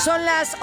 Son las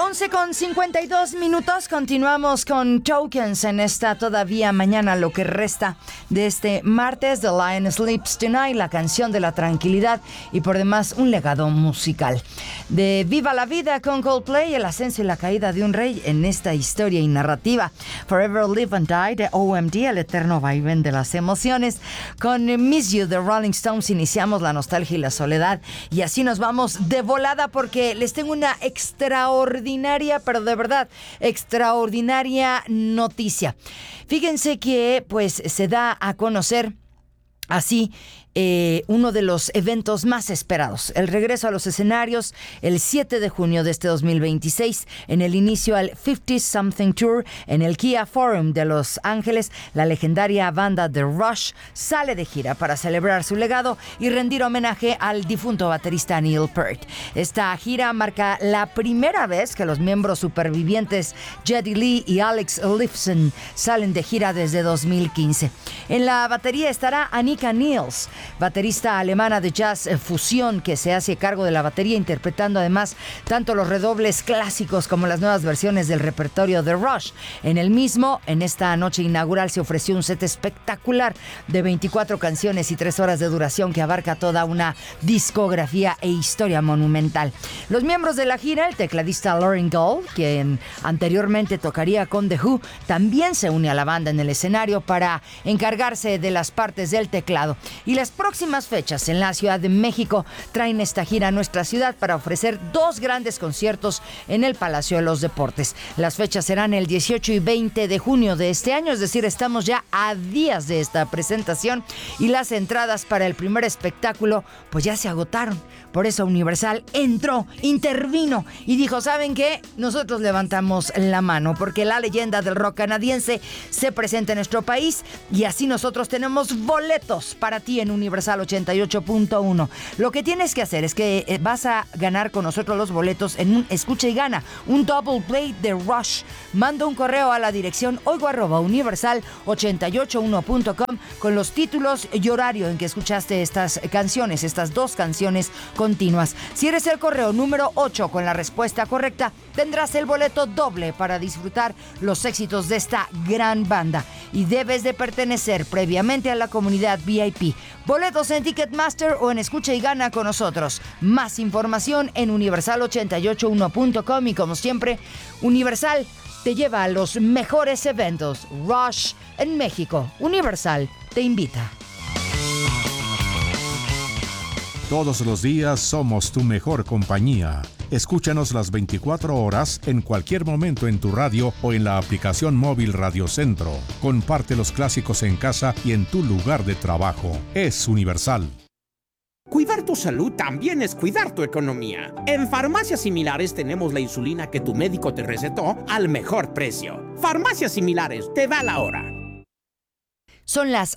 11:52. Continuamos con Tokens en esta todavía mañana, lo que resta de este martes. The Lion Sleeps Tonight, la canción de la tranquilidad y por demás un legado musical. De Viva la Vida con Coldplay, el ascenso y la caída de un rey en esta historia y narrativa. Forever Live and Die de OMD, el eterno vaivén de las emociones. Con Miss You de Rolling Stones iniciamos la nostalgia y la soledad. Y así nos vamos de volada porque les tengo una extraordinaria, pero de verdad, extraordinaria noticia. Fíjense que pues se da a conocer así uno de los eventos más esperados, el regreso a los escenarios el 7 de junio de este 2026, en el inicio al 50 Something Tour en el Kia Forum de Los Ángeles. La legendaria banda The Rush sale de gira para celebrar su legado y rendir homenaje al difunto baterista Neil Peart. Esta gira marca la primera vez que los miembros supervivientes Geddy Lee y Alex Lifeson salen de gira desde 2015. En la batería estará Annika Niels, baterista alemana de jazz fusión, que se hace cargo de la batería, interpretando además tanto los redobles clásicos como las nuevas versiones del repertorio de Rush. En esta noche inaugural se ofreció un set espectacular de 24 canciones y 3 horas de duración que abarca toda una discografía e historia monumental. Los miembros de la gira, el tecladista Lauren Gold, quien anteriormente tocaría con The Who, también se une a la banda en el escenario para encargarse de las partes del teclado. Y las próximas fechas en la Ciudad de México traen esta gira a nuestra ciudad para ofrecer 2 grandes conciertos en el Palacio de los Deportes. Las fechas serán el 18 y 20 de junio de este año, es decir, estamos ya a días de esta presentación y las entradas para el primer espectáculo pues ya se agotaron. Por eso Universal intervino y dijo, ¿saben qué? Nosotros levantamos la mano porque la leyenda del rock canadiense se presenta en nuestro país y así nosotros tenemos boletos para ti en Universal 88.1. Lo que tienes que hacer es que vas a ganar con nosotros los boletos en un escucha y gana, un double play de Rush. Manda un correo a la dirección oigo@universal881.com con los títulos y horario en que escuchaste estas canciones, estas 2 canciones continuas. Si eres el correo número 8 con la respuesta correcta, tendrás el boleto doble para disfrutar los éxitos de esta gran banda. Y debes de pertenecer previamente a la comunidad VIP. Boletos en Ticketmaster o en Escucha y Gana con nosotros. Más información en universal881.com y como siempre, Universal te lleva a los mejores eventos. Rush en México. Universal te invita. Todos los días somos tu mejor compañía. Escúchanos las 24 horas en cualquier momento en tu radio o en la aplicación móvil Radio Centro. Comparte los clásicos en casa y en tu lugar de trabajo. Es Universal. Cuidar tu salud también es cuidar tu economía. En Farmacias Similares tenemos la insulina que tu médico te recetó al mejor precio. Farmacias Similares, te da la hora. Son las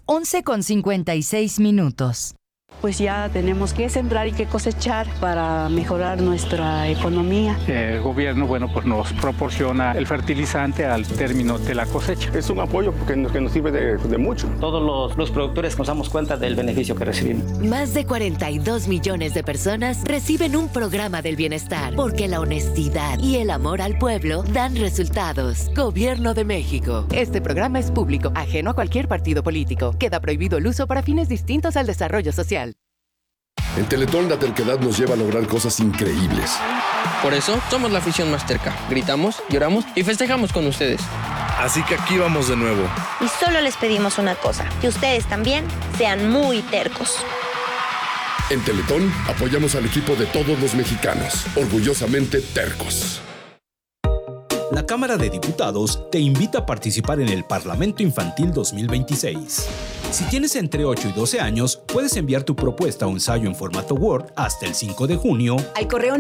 11:56. Pues ya tenemos que sembrar y que cosechar para mejorar nuestra economía. El gobierno, pues nos proporciona el fertilizante al término de la cosecha. Es un apoyo porque nos sirve de mucho. Todos los productores nos damos cuenta del beneficio que recibimos. Más de 42 millones de personas reciben un programa del bienestar, porque la honestidad y el amor al pueblo dan resultados. Gobierno de México. Este programa es público, ajeno a cualquier partido político. Queda prohibido el uso para fines distintos al desarrollo social. En Teletón la terquedad nos lleva a lograr cosas increíbles. Por eso somos la afición más terca. Gritamos, lloramos y festejamos con ustedes. Así que aquí vamos de nuevo. Y solo les pedimos una cosa, que ustedes también sean muy tercos. En Teletón apoyamos al equipo de todos los mexicanos, orgullosamente tercos. La Cámara de Diputados te invita a participar en el Parlamento Infantil 2026. Si tienes entre 8 y 12 años, puedes enviar tu propuesta o ensayo en formato Word hasta el 5 de junio al correo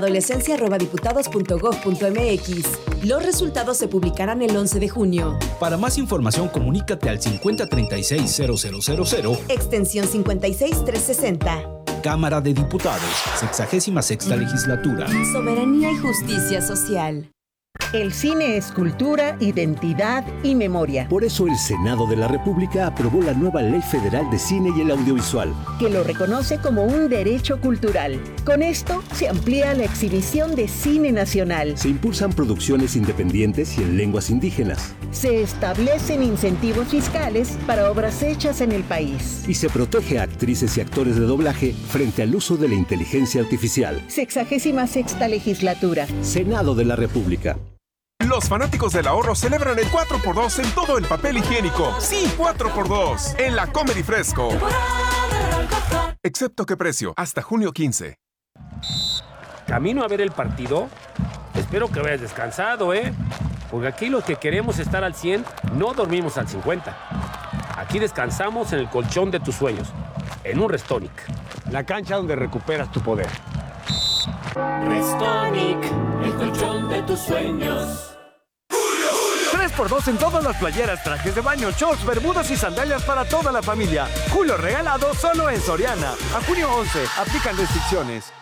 niñezyadolescencia@diputados.gov.mx. Los resultados se publicarán el 11 de junio. Para más información, comunícate al 5036-0000, extensión 56360. Cámara de Diputados, 66ª legislatura. Soberanía y justicia social. El cine es cultura, identidad y memoria. Por eso el Senado de la República aprobó la nueva Ley Federal de Cine y el Audiovisual, que lo reconoce como un derecho cultural. Con esto se amplía la exhibición de cine nacional. Se impulsan producciones independientes y en lenguas indígenas. Se establecen incentivos fiscales para obras hechas en el país. Y se protege a actrices y actores de doblaje frente al uso de la inteligencia artificial. 66ª legislatura. Senado de la República. Los fanáticos del ahorro celebran el 4x2 en todo el papel higiénico. Sí, 4x2 en la Comedy Fresco. Excepto qué precio, hasta junio 15. ¿Camino a ver el partido? Espero que vayas descansado, ¿eh? Porque aquí los que queremos estar al 100 no dormimos al 50. Aquí descansamos en el colchón de tus sueños, en un Restonic. La cancha donde recuperas tu poder. Restonic, el colchón de tus sueños. 3x2 en todas las playeras, trajes de baño, shorts, bermudas y sandalias para toda la familia. Julio regalado solo en Soriana. A junio 11, aplican restricciones.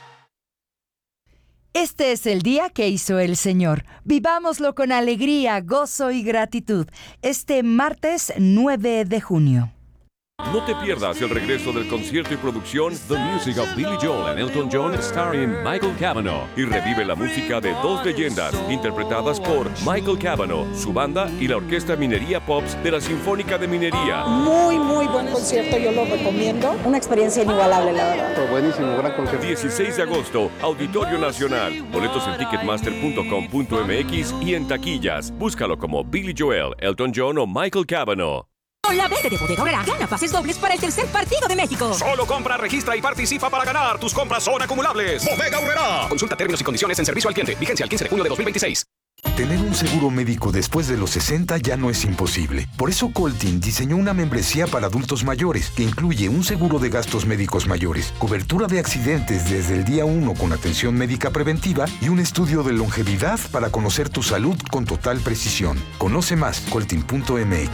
Este es el día que hizo el Señor. Vivámoslo con alegría, gozo y gratitud. Este martes 9 de junio. No te pierdas el regreso del concierto y producción The Music of Billy Joel and Elton John starring Michael Cavanaugh y revive la música de dos leyendas interpretadas por Michael Cavanaugh, su banda y la Orquesta Minería Pops de la Sinfónica de Minería. Muy buen concierto, yo lo recomiendo. Una experiencia inigualable, la verdad. Fue buenísimo, gran concierto. 16 de agosto, Auditorio Nacional. Boletos en ticketmaster.com.mx y en taquillas. Búscalo como Billy Joel, Elton John o Michael Cavanaugh. Con la verde de Bodega Aurrerá, gana pases dobles para el tercer partido de México. Solo compra, registra y participa para ganar. Tus compras son acumulables. Bodega Aurrerá. Consulta términos y condiciones en servicio al cliente. Vigencia el 15 de junio de 2026. Tener un seguro médico después de los 60 ya no es imposible. Por eso Coltin diseñó una membresía para adultos mayores que incluye un seguro de gastos médicos mayores, cobertura de accidentes desde el día 1 con atención médica preventiva y un estudio de longevidad para conocer tu salud con total precisión. Conoce más, coltin.mx.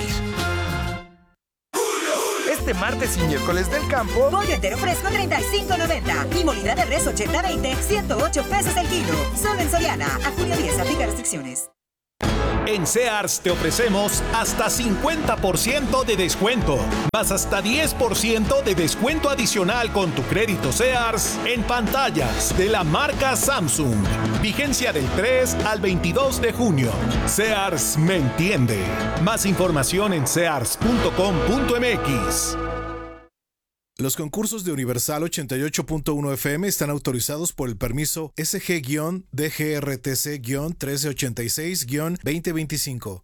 Este martes y miércoles del campo, pollo entero fresco $35.90 y molida de res 80-20, 108 pesos el kilo. Solo en Soriana. A junio 10 aplica restricciones. En Sears te ofrecemos hasta 50% de descuento, más hasta 10% de descuento adicional con tu crédito Sears en pantallas de la marca Samsung. Vigencia del 3 al 22 de junio. Sears me entiende. Más información en sears.com.mx. Los concursos de Universal 88.1 FM están autorizados por el permiso SG-DGRTC-1386-2025.